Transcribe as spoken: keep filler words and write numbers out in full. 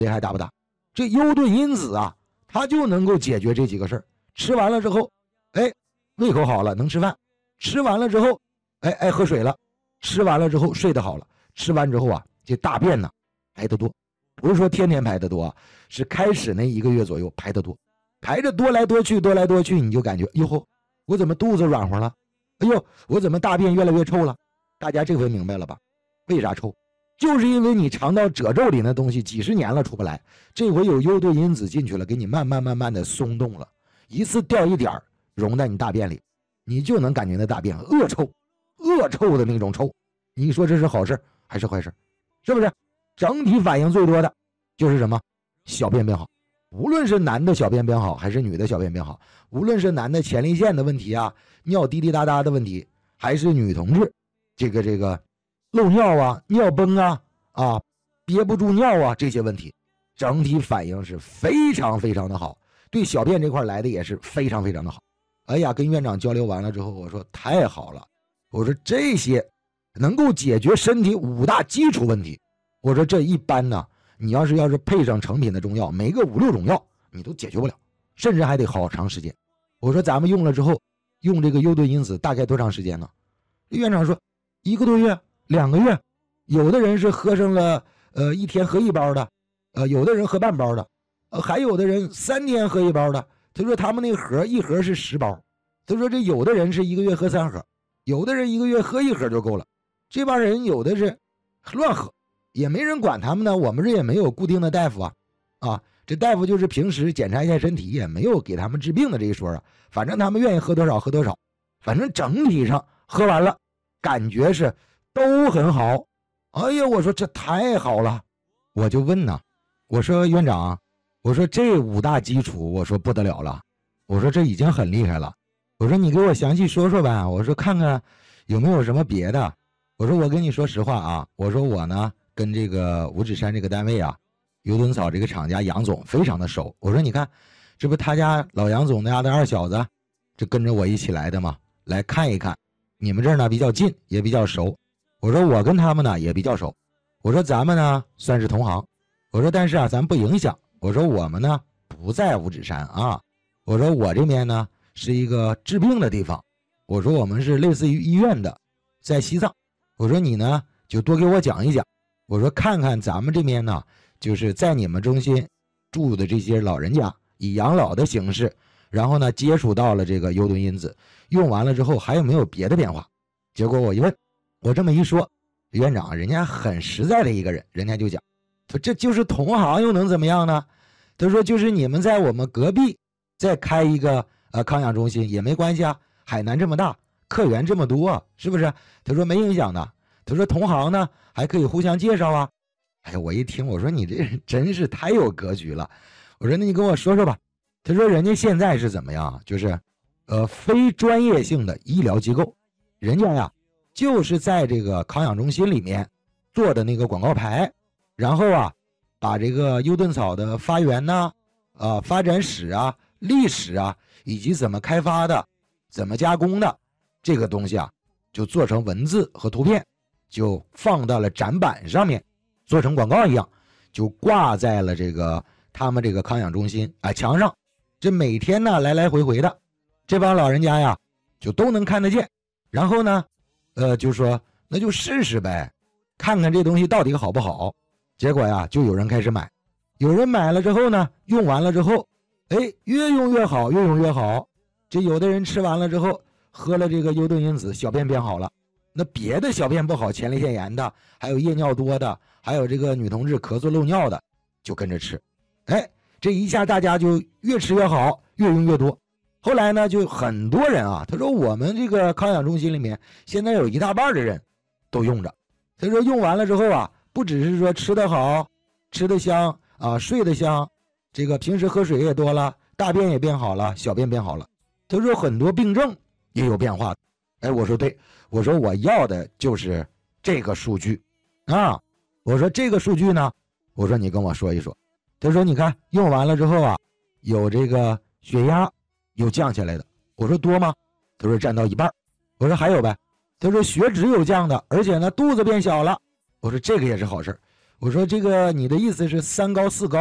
厉害大不大？这优盾因子啊，它就能够解决这几个事儿。吃完了之后，哎，胃口好了，能吃饭；吃完了之后，哎，爱喝水了；吃完了之后，睡得好了；吃完之后啊，这大便呢排得多，不是说天天排得多啊，是开始那一个月左右排得多，排着多来多去，多来多去，你就感觉哟吼，我怎么肚子软和了？哎呦，我怎么大便越来越臭了？大家这回明白了吧？为啥臭？就是因为你肠道褶皱里那东西几十年了出不来，这回有优盾因子进去了，给你慢慢慢慢的松动了，一次掉一点溶在你大便里，你就能感觉那大便恶臭，恶臭的那种臭。你说这是好事还是坏事？是不是？整体反应最多的就是什么？小便变好。无论是男的小便变好还是女的小便变好，无论是男的前列腺的问题啊，尿滴滴答答的问题，还是女同志这个这个漏尿啊、尿崩啊、啊憋不住尿啊这些问题，整体反应是非常非常的好，对小便这块来的也是非常非常的好。哎呀，跟院长交流完了之后，我说太好了，我说这些能够解决身体五大基础问题，我说这一般呢，你要是要是配上成品的中药，每个五六种药你都解决不了，甚至还得好长时间。我说咱们用了之后，用这个优盾因子大概多长时间呢？院长说一个多月、两个月，有的人是喝上了呃一天喝一包的，呃有的人喝半包的，呃还有的人三天喝一包的。他说他们那个盒一盒是十包，他说这有的人是一个月喝三盒，有的人一个月喝一盒就够了。这帮人有的是乱喝，也没人管他们呢，我们这也没有固定的大夫啊，啊，这大夫就是平时检查一下身体，也没有给他们治病的这一说啊，反正他们愿意喝多少喝多少，反正整体上喝完了感觉是都很好。哎呀，我说这太好了，我就问呐，我说院长，我说这五大基础，我说不得了了，我说这已经很厉害了，我说你给我详细说说呗，我说看看有没有什么别的。我说我跟你说实话啊，我说我呢跟这个五指山这个单位啊，优盾草这个厂家杨总非常的熟。我说你看，这不他家老杨总家的二小子，这跟着我一起来的嘛，来看一看。你们这儿呢比较近，也比较熟。我说我跟他们呢也比较熟。我说咱们呢算是同行。我说但是啊，咱不影响。我说我们呢不在五指山啊。我说我这边呢是一个治病的地方。我说我们是类似于医院的，在西藏。我说你呢就多给我讲一讲，我说看看咱们这边呢就是在你们中心住的这些老人家，以养老的形式，然后呢接触到了这个优盾因子，用完了之后还有没有别的变化。结果我一问，我这么一说，院长人家很实在的一个人，人家就讲说这就是同行又能怎么样呢？他说就是你们在我们隔壁再开一个呃康养中心也没关系啊，海南这么大，客源这么多，是不是？他说没影响的。他说同行呢还可以互相介绍啊。哎呀，我一听我说你这人真是太有格局了。我说那你跟我说说吧。他说人家现在是怎么样，就是呃非专业性的医疗机构，人家呀就是在这个康养中心里面做的那个广告牌，然后啊把这个优盾草的发源呢、呃发展史啊、历史啊，以及怎么开发的、怎么加工的这个东西啊，就做成文字和图片，就放到了展板上面，做成广告一样，就挂在了这个他们这个康养中心啊墙上。这每天呢来来回回的，这帮老人家呀就都能看得见。然后呢，呃，就说那就试试呗，看看这东西到底好不好。结果呀，就有人开始买，有人买了之后呢，用完了之后，哎，越用越好，越用越好。这有的人吃完了之后，喝了这个优盾因子，小便变好了。那别的小便不好，前列腺炎的，还有夜尿多的，还有这个女同志咳嗽漏尿的，就跟着吃。哎，这一下大家就越吃越好，越用越多。后来呢，就很多人啊，他说我们这个康养中心里面现在有一大半的人都用着。他说用完了之后啊，不只是说吃得好，吃得香啊，睡得香，这个平时喝水也多了，大便也变好了，小便变好了。他说很多病症也有变化。哎，我说对，我说我要的就是这个数据啊。我说这个数据呢，我说你跟我说一说。他说你看用完了之后啊，有这个血压有降下来的。我说多吗？他说占到一半。我说还有呗。他说血脂有降的，而且呢肚子变小了。我说这个也是好事。 我说这个你的意思是三高四高